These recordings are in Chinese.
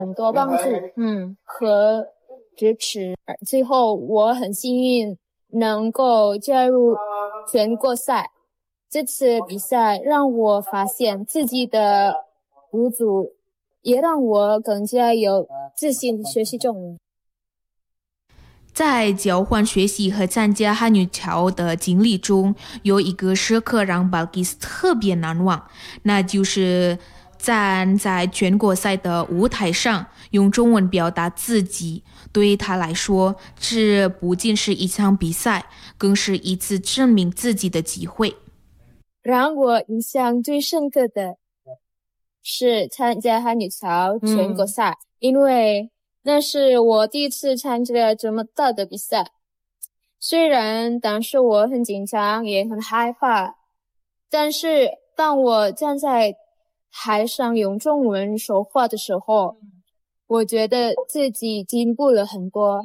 很多帮助和支持。最后我很幸运能够加入全国赛，这次比赛让我发现自己的不足，也让我更加有自信学习中文。 在交换学习和参加汉语桥的经历中，有一个时刻让 Balkis 特别难忘，那就是站在全国赛的舞台上用中文表达自己。对他来说，这不仅是一场比赛，更是一次证明自己的机会。 让我印象最深刻的是参加汉语桥全国赛，因为那是我第一次参加这么大的比赛。虽然当时我很紧张也很害怕，但是当我站在台上用中文说话的时候，我觉得自己进步了很多。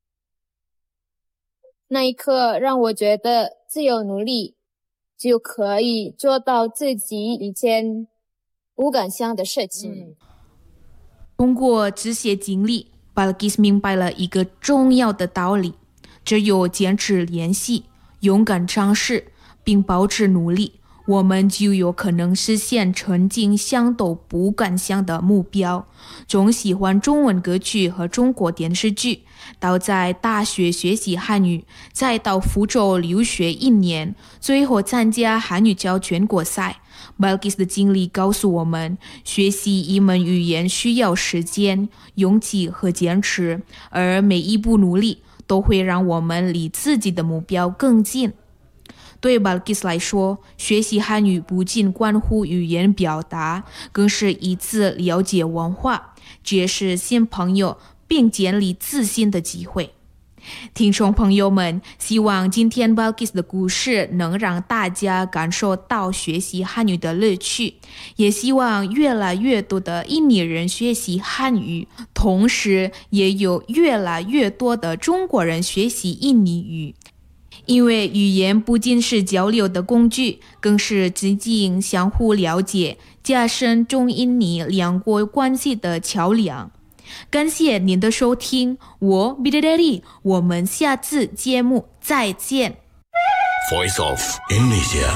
那一刻让我觉得只有努力就可以做到自己以前不敢想的事情。 通过这些经历， Balkis 明白了一个重要的道理，只有坚持练习，勇敢尝试，并保持努力，我们就有可能实现曾经想都不敢想的目标。从喜欢中文歌曲和中国电视剧，到在大学学习汉语，再到福州留学1年，最后参加汉语桥全国赛。Balkis 的经历告诉我们，学习一门语言需要时间、勇气和坚持，而每一步努力都会让我们离自己的目标更近。对 Balkis 来说，学习汉语不仅关乎语言表达，更是一次了解文化、结识新朋友并建立自信的机会。听众朋友们，希望今天 Balkis 的故事能让大家感受到学习汉语的乐趣，也希望越来越多的印尼人学习汉语，同时也有越来越多的中国人学习印尼语。因为语言不仅是交流的工具，更是增进相互了解、加深中印尼两国关系的桥梁。感谢您的收听，我 Bidadari， 我们下次节目再见。 Voice of Indonesia。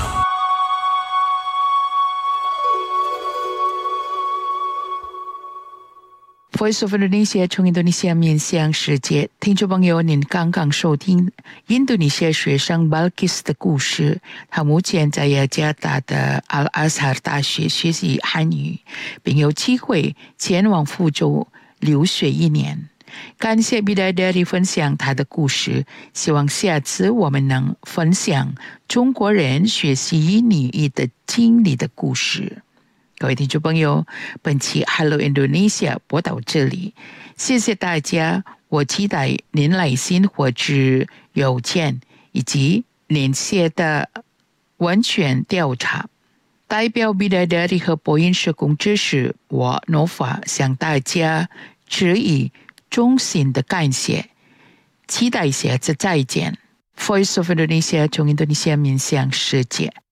Voice of Indonesia 从印度尼西亚面向世界，听众朋友，您刚刚收听印度尼西亚学生 Balkis 的故事。他目前在雅加达的 Al-Azhar 大学学习汉语，并有机会前往福州留学1年。感谢 Bidadari 分享他的故事，希望下次我们能分享中国人学习印尼语的经历的故事。各位听众朋友，本期 Hello Indonesia 播到这里，谢谢大家。我期待您来信或者邮件以及您写的问卷调查。代表 Bidadari 和播音社工知识，我 Nova 向大家致以衷心的感谢，期待下次再见。Voice of Indonesia 从印度尼西亚面向世界。